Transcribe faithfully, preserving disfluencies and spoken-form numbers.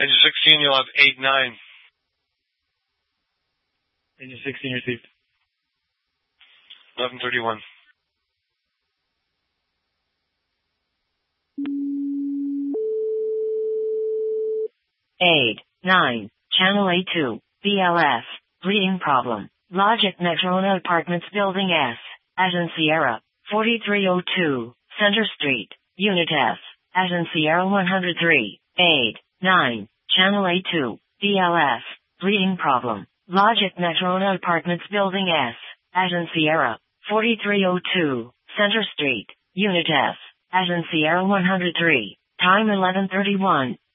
Engine sixteen, you'll have eight nine. Engine sixteen received. eleven thirty-one. eight, nine, Channel A two, B L S, bleeding problem, Logic Metrona Apartments Building S, as in Sierra, forty-three oh two, Center Street, Unit S, as in Sierra one oh three, eight, nine, Channel A two, B L S, bleeding problem, Logic Metrona Apartments Building S, as in Sierra, forty-three oh two, Center Street, Unit S, as in Sierra one oh three, time eleven thirty-one.